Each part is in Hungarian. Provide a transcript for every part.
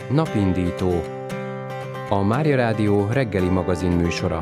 Napindító, a Mária Rádió reggeli magazin műsora.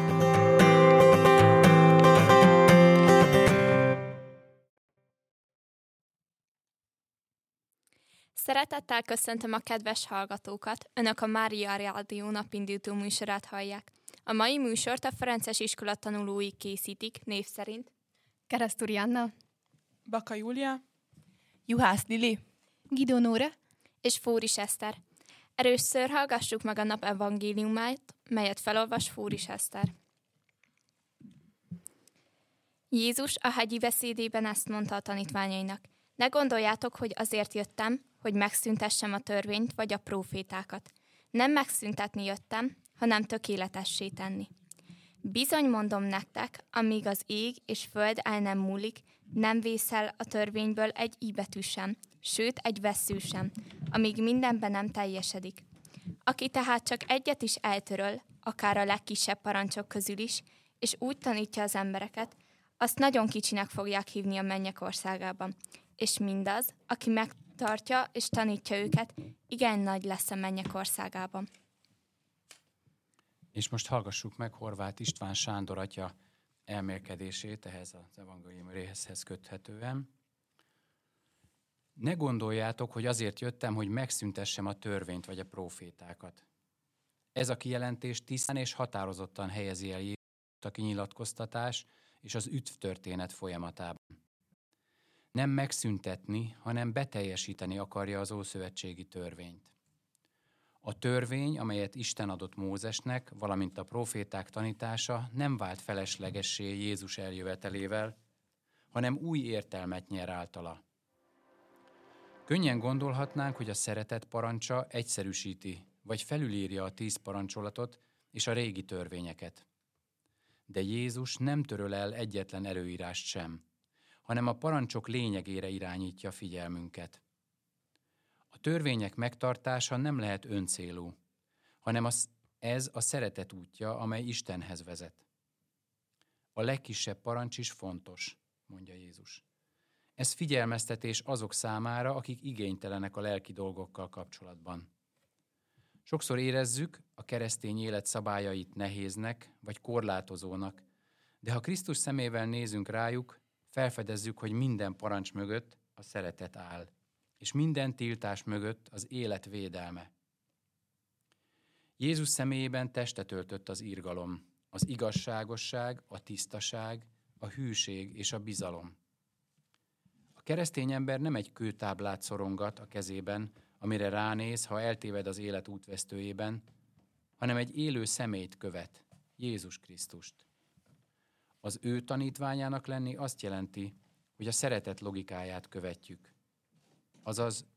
Szeretettel köszöntöm a kedves hallgatókat, Önök a Mária Rádió napindító műsorát hallják. A mai műsort a Ferences iskola tanulói készítik, név szerint Keresztúri Anna, Baka Júlia, Juhász Lili, Guido Nóra és Fóris Eszter. Először hallgassuk meg a nap evangéliumát, melyet felolvas Fóris Eszter. Jézus a hegyi beszédében ezt mondta a tanítványainak: ne gondoljátok, hogy azért jöttem, hogy megszüntessem a törvényt vagy a prófétákat. Nem megszüntetni jöttem, hanem tökéletessé tenni. Bizony mondom nektek, amíg az ég és föld el nem múlik, nem vészel a törvényből egy íbetű sem, sőt egy vessző sem, amíg mindenben nem teljesedik. Aki tehát csak egyet is eltöröl, akár a legkisebb parancsok közül is, és úgy tanítja az embereket, azt nagyon kicsinek fogják hívni a mennyek országában. És mindaz, aki megtartja és tanítja őket, igen nagy lesz a mennyek országában. És most hallgassuk meg Horváth István Sándor atya elmélkedését ehhez az evangélium részhez köthetően. Ne gondoljátok, hogy azért jöttem, hogy megszüntessem a törvényt vagy a prófétákat. Ez a kijelentés tisztán és határozottan helyezi el Jézust a kinyilatkoztatás és az üdvtörténet folyamatában. Nem megszüntetni, hanem beteljesíteni akarja az ószövetségi törvényt. A törvény, amelyet Isten adott Mózesnek, valamint a próféták tanítása nem vált feleslegessé Jézus eljövetelével, hanem új értelmet nyer általa. Könnyen gondolhatnánk, hogy a szeretet parancsa egyszerűsíti, vagy felülírja a 10 parancsolatot és a régi törvényeket. De Jézus nem töröl el egyetlen előírást sem, hanem a parancsok lényegére irányítja figyelmünket. A törvények megtartása nem lehet öncélú, hanem ez a szeretet útja, amely Istenhez vezet. A legkisebb parancs is fontos, mondja Jézus. Ez figyelmeztetés azok számára, akik igénytelenek a lelki dolgokkal kapcsolatban. Sokszor érezzük a keresztény élet szabályait nehéznek vagy korlátozónak, de ha Krisztus szemével nézünk rájuk, felfedezzük, hogy minden parancs mögött a szeretet áll, és minden tiltás mögött az élet védelme. Jézus személyében testet öltött az irgalom, az igazságosság, a tisztaság, a hűség és a bizalom. A keresztény ember nem egy kőtáblát szorongat a kezében, amire ránéz, ha eltéved az élet útvesztőjében, hanem egy élő személyt követ, Jézus Krisztust. Az ő tanítványának lenni azt jelenti, hogy a szeretet logikáját követjük. Azaz